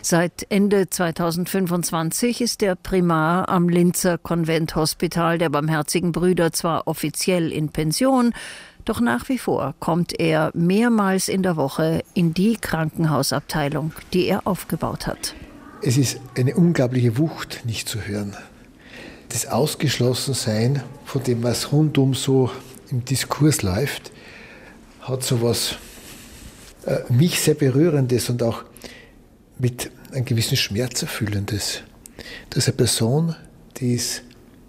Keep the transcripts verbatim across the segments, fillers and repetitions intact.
Seit Ende zweitausendfünfundzwanzig ist der Primar am Linzer Konventhospital der Barmherzigen Brüder zwar offiziell in Pension, doch nach wie vor kommt er mehrmals in der Woche in die Krankenhausabteilung, die er aufgebaut hat. Es ist eine unglaubliche Wucht, nicht zu hören. Das Ausgeschlossensein von dem, was rundum so im Diskurs läuft, hat so was äh, mich sehr Berührendes und auch mit einem gewissen Schmerz Erfüllendes. Das ist eine Person, die ist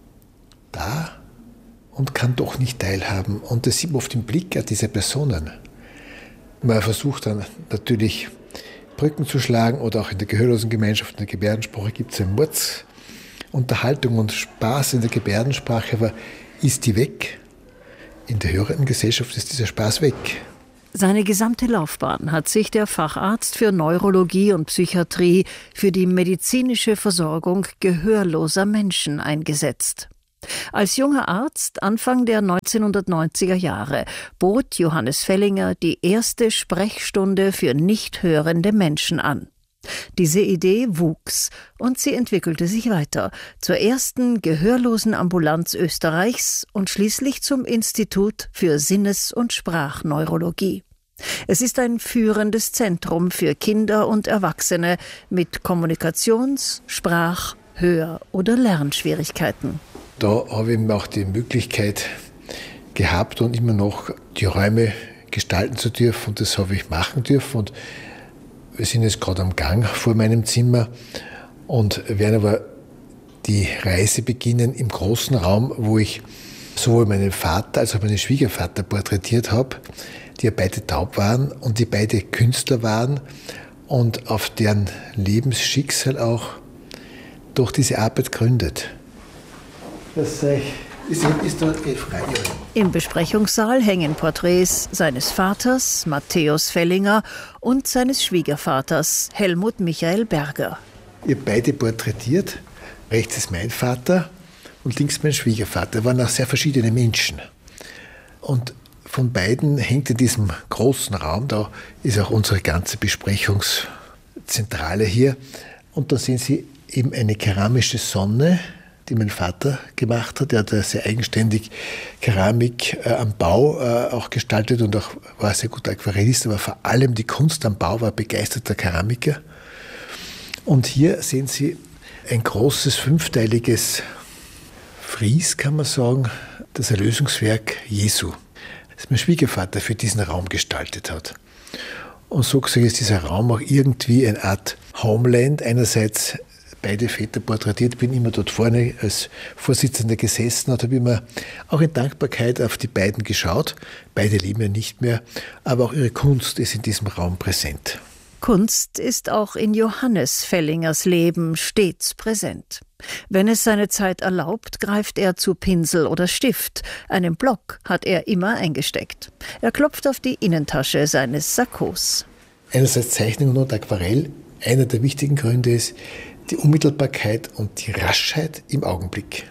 da und kann doch nicht teilhaben. Und das sieht man oft im Blick dieser Personen. Man versucht dann natürlich Brücken zu schlagen oder auch in der gehörlosen Gemeinschaft, in der Gebärdensprache gibt es eine Mordsunterhaltung und Spaß in der Gebärdensprache, aber ist die weg? In der hörenden Gesellschaft ist dieser Spaß weg. Seine gesamte Laufbahn hat sich der Facharzt für Neurologie und Psychiatrie für die medizinische Versorgung gehörloser Menschen eingesetzt. Als junger Arzt Anfang der neunzehnhundertneunziger Jahre bot Johannes Fellinger die erste Sprechstunde für nicht hörende Menschen an. Diese Idee wuchs und sie entwickelte sich weiter zur ersten Gehörlosenambulanz Österreichs und schließlich zum Institut für Sinnes- und Sprachneurologie. Es ist ein führendes Zentrum für Kinder und Erwachsene mit Kommunikations-, Sprach-, Hör- oder Lernschwierigkeiten. Da habe ich auch die Möglichkeit gehabt und immer noch die Räume gestalten zu dürfen und das habe ich machen dürfen. Und wir sind jetzt gerade am Gang vor meinem Zimmer und werden aber die Reise beginnen im großen Raum, wo ich sowohl meinen Vater als auch meinen Schwiegervater porträtiert habe, die ja beide taub waren und die beide Künstler waren und auf deren Lebensschicksal auch durch diese Arbeit gründet. Das ist, ist da eh frei. Im Besprechungssaal hängen Porträts seines Vaters, Matthäus Fellinger, und seines Schwiegervaters, Helmut Michael Berger. Ihr beide porträtiert. Rechts ist mein Vater und links mein Schwiegervater. Das waren auch sehr verschiedene Menschen. Und von beiden hängt in diesem großen Raum, da ist auch unsere ganze Besprechungszentrale hier. Und da sehen Sie eben eine keramische Sonne, die mein Vater gemacht hat. Er hat sehr eigenständig Keramik äh, am Bau äh, auch gestaltet und auch war ein sehr guter Aquarellist, aber vor allem die Kunst am Bau, war begeisterter Keramiker. Und hier sehen Sie ein großes fünfteiliges Fries, kann man sagen, das Erlösungswerk Jesu, das mein Schwiegervater für diesen Raum gestaltet hat. Und so gesehen ist dieser Raum auch irgendwie eine Art Homeland, einerseits beide Väter porträtiert, bin immer dort vorne als Vorsitzender gesessen und habe immer auch in Dankbarkeit auf die beiden geschaut. Beide leben ja nicht mehr, aber auch ihre Kunst ist in diesem Raum präsent. Kunst ist auch in Johannes Fellingers Leben stets präsent. Wenn es seine Zeit erlaubt, greift er zu Pinsel oder Stift. Einen Block hat er immer eingesteckt. Er klopft auf die Innentasche seines Sakkos. Einerseits Zeichnung und Aquarell. Einer der wichtigen Gründe ist die Unmittelbarkeit und die Raschheit im Augenblick.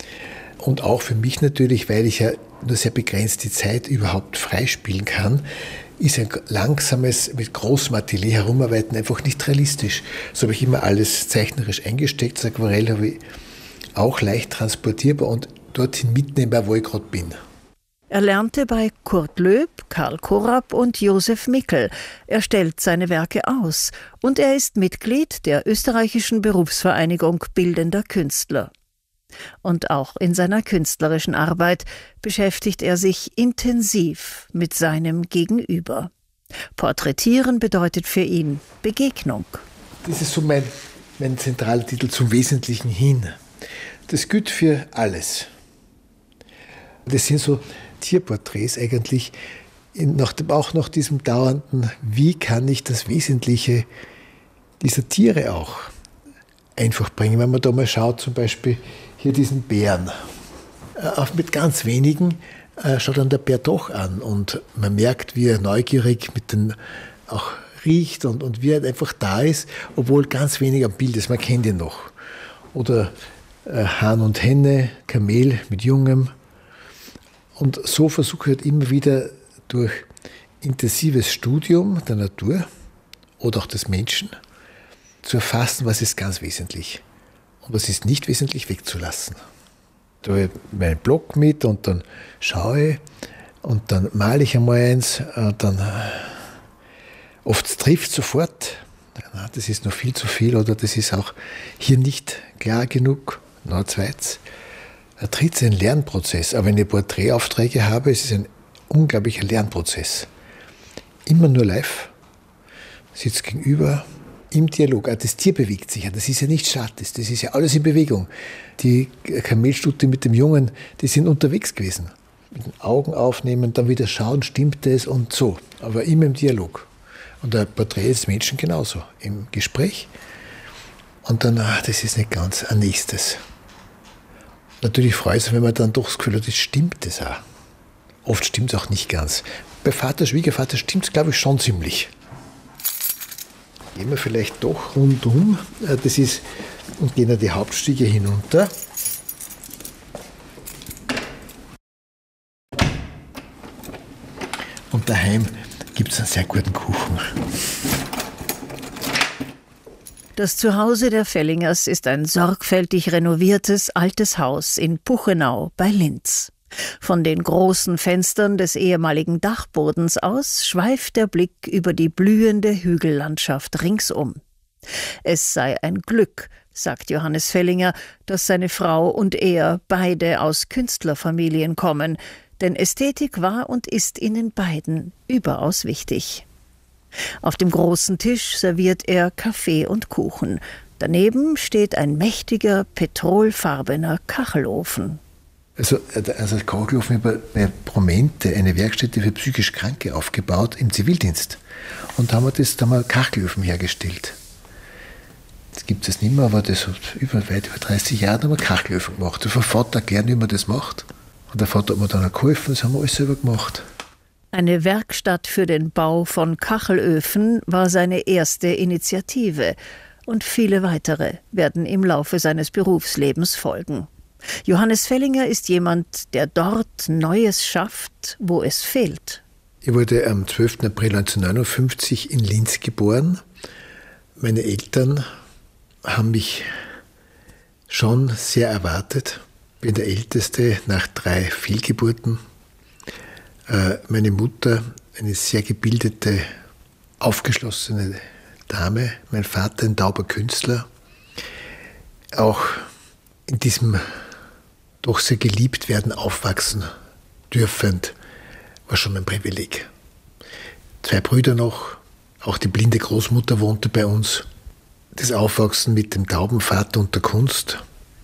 Und auch für mich natürlich, weil ich ja nur sehr begrenzt die Zeit überhaupt freispielen kann, ist ein langsames, mit großem Atelier herumarbeiten einfach nicht realistisch. So habe ich immer alles zeichnerisch eingesteckt. Das Aquarell habe ich auch leicht transportierbar und dorthin mitnehmbar, wo ich gerade bin. Er lernte bei Kurt Löb, Karl Korab und Josef Mickel. Er stellt seine Werke aus und er ist Mitglied der österreichischen Berufsvereinigung Bildender Künstler. Und auch in seiner künstlerischen Arbeit beschäftigt er sich intensiv mit seinem Gegenüber. Porträtieren bedeutet für ihn Begegnung. Das ist so mein, mein zentraler Titel, zum Wesentlichen hin. Das gilt für alles. Das sind so Tierporträts eigentlich, nach dem, auch nach diesem dauernden, wie kann ich das Wesentliche dieser Tiere auch einfach bringen. Wenn man da mal schaut, zum Beispiel hier diesen Bären, auch mit ganz wenigen äh, schaut dann der Bär doch an und man merkt, wie er neugierig mit den auch riecht und, und wie er einfach da ist, obwohl ganz wenig am Bild ist, man kennt ihn noch. Oder äh, Hahn und Henne, Kamel mit Jungem. Und so versuche ich halt immer wieder durch intensives Studium der Natur oder auch des Menschen zu erfassen, was ist ganz wesentlich und was ist nicht wesentlich wegzulassen. Da habe ich meinen Block mit und dann schaue ich und dann male ich einmal eins und dann oft trifft sofort, das ist noch viel zu viel oder das ist auch hier nicht klar genug. Noch ein zweites. Da tritt ein Lernprozess. Aber wenn ich Porträtaufträge habe, ist es ein unglaublicher Lernprozess. Immer nur live, sitzt gegenüber, im Dialog. Auch das Tier bewegt sich ja, das ist ja nicht statisch, das ist ja alles in Bewegung. Die Kamelstute mit dem Jungen, die sind unterwegs gewesen. Mit den Augen aufnehmen, dann wieder schauen, stimmt das und so. Aber immer im Dialog. Und ein Porträt des Menschen genauso, im Gespräch. Und dann, ach, das ist nicht ganz ein nächstes. Natürlich freut es, wenn man dann doch das Gefühl hat, das stimmt das auch. Oft stimmt es auch nicht ganz. Bei Vater, Schwiegervater stimmt es, glaube ich, schon ziemlich. Gehen wir vielleicht doch rundum. Das ist, und gehen wir die Hauptstiege hinunter. Und daheim gibt es einen sehr guten Kuchen. Das Zuhause der Fellingers ist ein sorgfältig renoviertes altes Haus in Puchenau bei Linz. Von den großen Fenstern des ehemaligen Dachbodens aus schweift der Blick über die blühende Hügellandschaft ringsum. Es sei ein Glück, sagt Johannes Fellinger, dass seine Frau und er beide aus Künstlerfamilien kommen, denn Ästhetik war und ist ihnen beiden überaus wichtig. Auf dem großen Tisch serviert er Kaffee und Kuchen. Daneben steht ein mächtiger, petrolfarbener Kachelofen. Also, also als Kachelofen habe ich bei Promente eine Werkstätte für psychisch Kranke aufgebaut im Zivildienst. Und da haben wir das, da haben wir Kachelöfen hergestellt. Das gibt es nicht mehr, aber das hat über, weit über dreißig Jahre haben wir Kachelöfen gemacht. Der Vater erklärt, wie man das macht. Und der Vater hat mir dann geholfen, das haben wir alles selber gemacht. Eine Werkstatt für den Bau von Kachelöfen war seine erste Initiative und viele weitere werden im Laufe seines Berufslebens folgen. Johannes Fellinger ist jemand, der dort Neues schafft, wo es fehlt. Ich wurde am zwölften April neunzehnhundertneunundfünfzig in Linz geboren. Meine Eltern haben mich schon sehr erwartet. Ich bin der Älteste nach drei Fehlgeburten. Meine Mutter, eine sehr gebildete, aufgeschlossene Dame, mein Vater ein tauber Künstler. Auch in diesem doch sehr geliebt werden aufwachsen dürfend, war schon ein Privileg. Zwei Brüder noch, auch die blinde Großmutter wohnte bei uns. Das Aufwachsen mit dem tauben Vater und der Kunst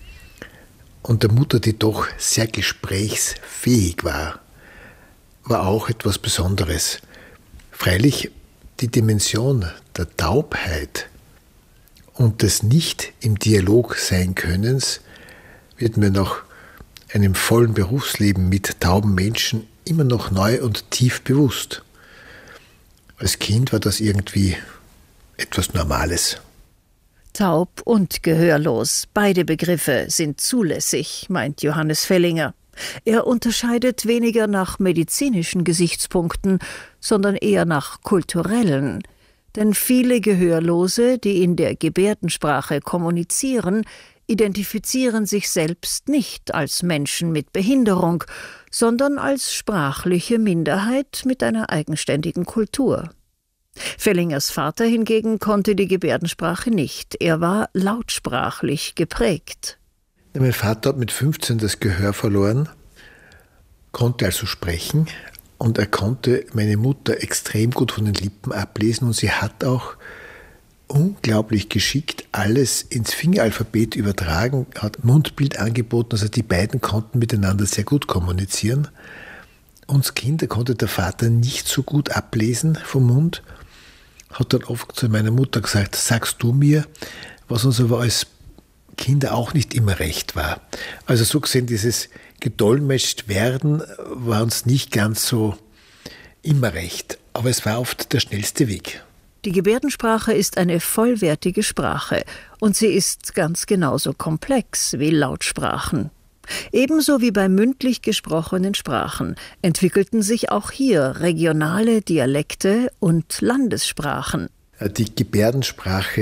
und der Mutter, die doch sehr gesprächsfähig war, war auch etwas Besonderes. Freilich die Dimension der Taubheit und des nicht im Dialog sein Könnens wird mir nach einem vollen Berufsleben mit tauben Menschen immer noch neu und tief bewusst. Als Kind war das irgendwie etwas Normales. Taub und gehörlos, beide Begriffe sind zulässig, meint Johannes Fellinger. Er unterscheidet weniger nach medizinischen Gesichtspunkten, sondern eher nach kulturellen. Denn viele Gehörlose, die in der Gebärdensprache kommunizieren, identifizieren sich selbst nicht als Menschen mit Behinderung, sondern als sprachliche Minderheit mit einer eigenständigen Kultur. Fellingers Vater hingegen konnte die Gebärdensprache nicht. Er war lautsprachlich geprägt. Mein Vater hat mit fünfzehn das Gehör verloren, konnte also sprechen und er konnte meine Mutter extrem gut von den Lippen ablesen und sie hat auch unglaublich geschickt alles ins Fingeralphabet übertragen, hat Mundbild angeboten, also die beiden konnten miteinander sehr gut kommunizieren. Uns Kinder konnte der Vater nicht so gut ablesen vom Mund, hat dann oft zu meiner Mutter gesagt, sagst du mir, was uns aber als Kinder auch nicht immer recht war. Also so gesehen, dieses gedolmetscht werden war uns nicht ganz so immer recht, aber es war oft der schnellste Weg. Die Gebärdensprache ist eine vollwertige Sprache und sie ist ganz genauso komplex wie Lautsprachen. Ebenso wie bei mündlich gesprochenen Sprachen entwickelten sich auch hier regionale Dialekte und Landessprachen. Die Gebärdensprache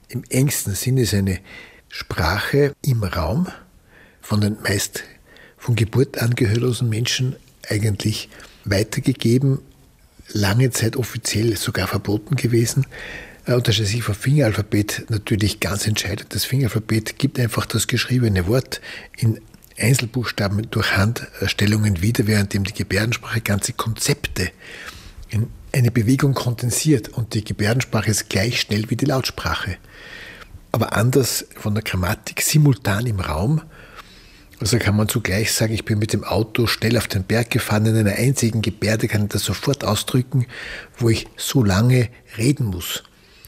im engsten Sinne ist eine Sprache im Raum, von den meist von Geburt an gehörlosen Menschen eigentlich weitergegeben, lange Zeit offiziell sogar verboten gewesen. Unterscheidet sich vom Fingeralphabet natürlich ganz entscheidend. Das Fingeralphabet gibt einfach das geschriebene Wort in Einzelbuchstaben durch Handstellungen wieder, währenddem die Gebärdensprache ganze Konzepte in eine Bewegung kondensiert und die Gebärdensprache ist gleich schnell wie die Lautsprache. Aber anders von der Grammatik, simultan im Raum. Also kann man zugleich sagen, ich bin mit dem Auto schnell auf den Berg gefahren, in einer einzigen Gebärde kann ich das sofort ausdrücken, wo ich so lange reden muss.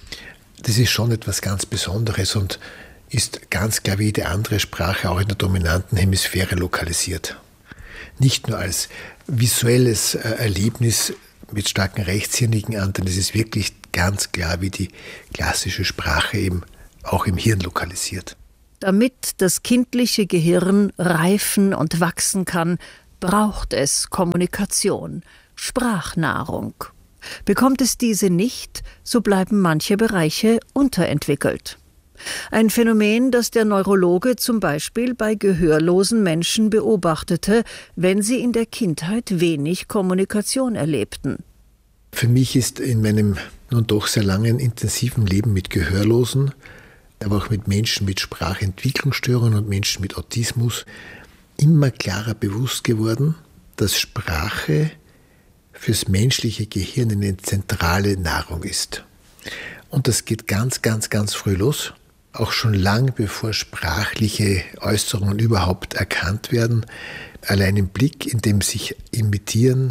Das ist schon etwas ganz Besonderes und ist ganz klar wie jede andere Sprache auch in der dominanten Hemisphäre lokalisiert. Nicht nur als visuelles Erlebnis mit starken rechtshirnigen Anteilen, das ist wirklich ganz klar wie die klassische Sprache eben auch im Hirn lokalisiert. Damit das kindliche Gehirn reifen und wachsen kann, braucht es Kommunikation, Sprachnahrung. Bekommt es diese nicht, so bleiben manche Bereiche unterentwickelt. Ein Phänomen, das der Neurologe zum Beispiel bei gehörlosen Menschen beobachtete, wenn sie in der Kindheit wenig Kommunikation erlebten. Für mich ist in meinem nun doch sehr langen, intensiven Leben mit Gehörlosen, aber auch mit Menschen mit Sprachentwicklungsstörungen und Menschen mit Autismus immer klarer bewusst geworden, dass Sprache fürs menschliche Gehirn eine zentrale Nahrung ist. Und das geht ganz, ganz, ganz früh los, auch schon lang bevor sprachliche Äußerungen überhaupt erkannt werden, allein im Blick, in dem sich imitieren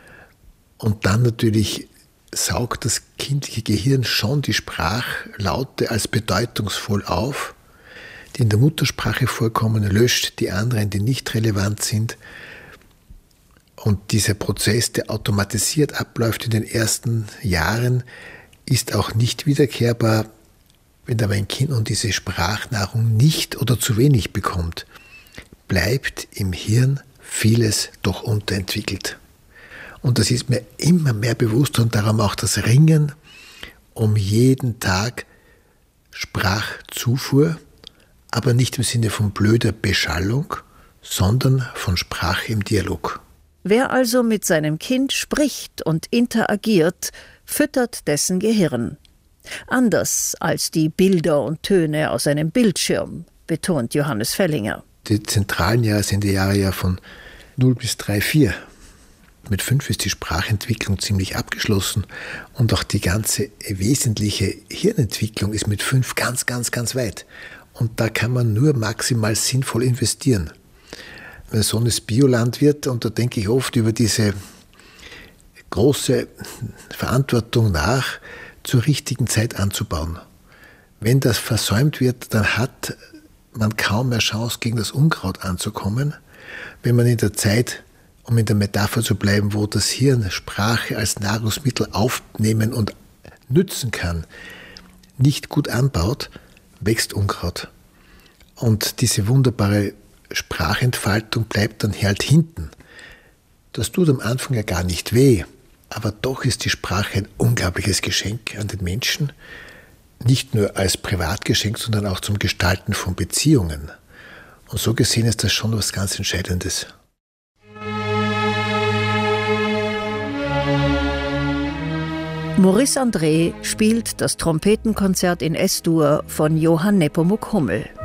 und dann natürlich saugt das kindliche Gehirn schon die Sprachlaute als bedeutungsvoll auf, die in der Muttersprache vorkommen, löscht die anderen, die nicht relevant sind. Und dieser Prozess, der automatisiert abläuft in den ersten Jahren, ist auch nicht wiederkehrbar, wenn aber ein Kind nun diese Sprachnahrung nicht oder zu wenig bekommt, bleibt im Hirn vieles doch unterentwickelt. Und das ist mir immer mehr bewusst und darum auch das Ringen um jeden Tag Sprachzufuhr, aber nicht im Sinne von blöder Beschallung, sondern von Sprache im Dialog. Wer also mit seinem Kind spricht und interagiert, füttert dessen Gehirn. Anders als die Bilder und Töne aus einem Bildschirm, betont Johannes Fellinger. Die zentralen Jahre sind die Jahre ja von null bis drei, vier. Mit fünf ist die Sprachentwicklung ziemlich abgeschlossen und auch die ganze wesentliche Hirnentwicklung ist mit fünf ganz, ganz, ganz weit. Und da kann man nur maximal sinnvoll investieren. Mein Sohn ist Biolandwirt und da denke ich oft über diese große Verantwortung nach, zur richtigen Zeit anzubauen. Wenn das versäumt wird, dann hat man kaum mehr Chance, gegen das Unkraut anzukommen. Wenn man in der Zeit, um in der Metapher zu bleiben, wo das Hirn Sprache als Nahrungsmittel aufnehmen und nützen kann, nicht gut anbaut, wächst Unkraut. Und diese wunderbare Sprachentfaltung bleibt dann halt hinten. Das tut am Anfang ja gar nicht weh, aber doch ist die Sprache ein unglaubliches Geschenk an den Menschen, nicht nur als Privatgeschenk, sondern auch zum Gestalten von Beziehungen. Und so gesehen ist das schon was ganz Entscheidendes. Maurice André spielt das Trompetenkonzert in S-Dur von Johann Nepomuk Hummel.